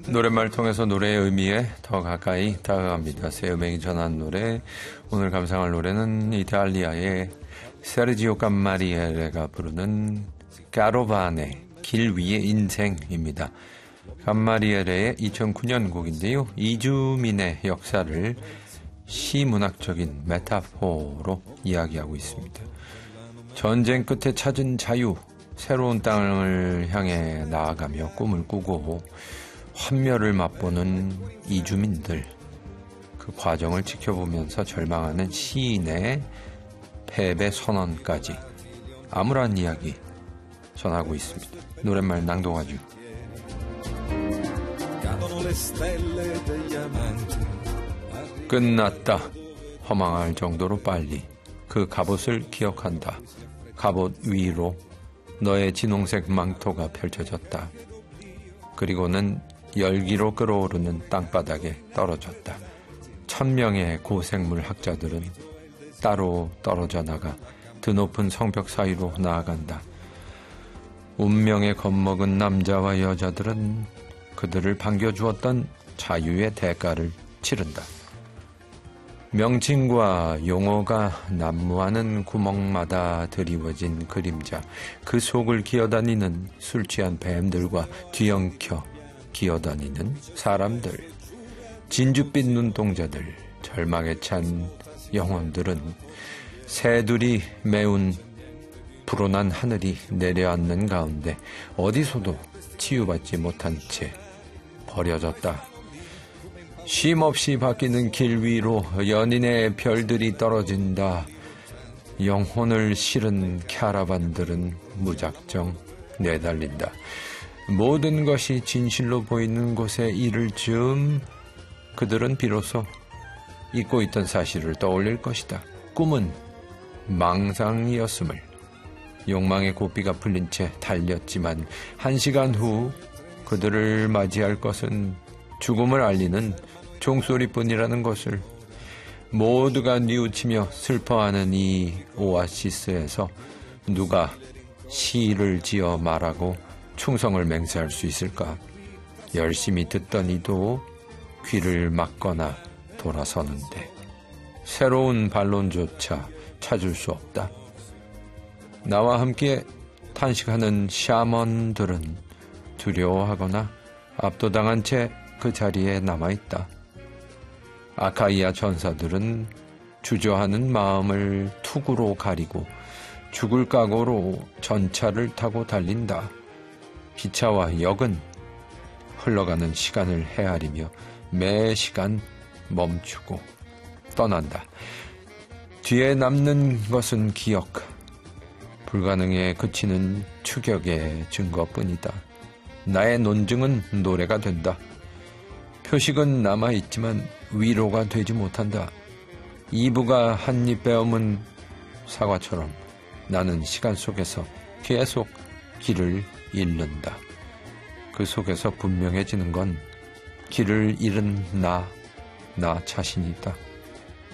노랫말 통해서 노래의 의미에 더 가까이 다가갑니다. 새 음악이 전한 노래. 오늘 감상할 노래는 이탈리아의 세르지오 감마리에레가 부르는 까로바네 길 위의 인생입니다. 감마리에레의 2009년 곡인데요. 이주민의 역사를 시문학적인 메타포로 이야기하고 있습니다. 전쟁 끝에 찾은 자유, 새로운 땅을 향해 나아가며 꿈을 꾸고 환멸을 맛보는 이주민들, 그 과정을 지켜보면서 절망하는 시인의 패배 선언까지 암울한 이야기 전하고 있습니다. 노랫말 낭독하죠. 끝났다. 허망할 정도로 빨리 그 갑옷을 기억한다. 갑옷 위로 너의 진홍색 망토가 펼쳐졌다. 그리고는 열기로 끓어오르는 땅바닥에 떨어졌다. 1000명의 고생물 학자들은 따로 떨어져 나가 드높은 성벽 사이로 나아간다. 운명에 겁먹은 남자와 여자들은 그들을 반겨주었던 자유의 대가를 치른다. 명칭과 용어가 난무하는 구멍마다 드리워진 그림자, 그 속을 기어다니는 술 취한 뱀들과 뒤엉켜 기어다니는 사람들, 진주빛 눈동자들, 절망에 찬 영혼들은 새들이 메운 불어난 하늘이 내려앉는 가운데 어디서도 치유받지 못한 채 버려졌다. 쉼없이 바뀌는 길 위로 연인의 별들이 떨어진다. 영혼을 실은 캐러반들은 무작정 내달린다. 모든 것이 진실로 보이는 곳에 이를 즈음 그들은 비로소 잊고 있던 사실을 떠올릴 것이다. 꿈은 망상이었음을. 욕망의 고삐가 풀린 채 달렸지만 1시간 후 그들을 맞이할 것은 죽음을 알리는 종소리뿐이라는 것을. 모두가 뉘우치며 슬퍼하는 이 오아시스에서 누가 시를 지어 말하고 충성을 맹세할 수 있을까? 열심히 듣던 이도 귀를 막거나 돌아서는데 새로운 반론조차 찾을 수 없다. 나와 함께 탄식하는 샤먼들은 두려워하거나 압도당한 채 그 자리에 남아있다. 아카이아 전사들은 주저하는 마음을 투구로 가리고 죽을 각오로 전차를 타고 달린다. 기차와 역은 흘러가는 시간을 헤아리며 매 시간 멈추고 떠난다. 뒤에 남는 것은 기억, 불가능에 그치는 추격의 증거뿐이다. 나의 논증은 노래가 된다. 표식은 남아있지만 위로가 되지 못한다. 이브가 한 입 베어문 사과처럼 나는 시간 속에서 계속 길을 잃는다. 그 속에서 분명해지는 건 길을 잃은 나 자신이다.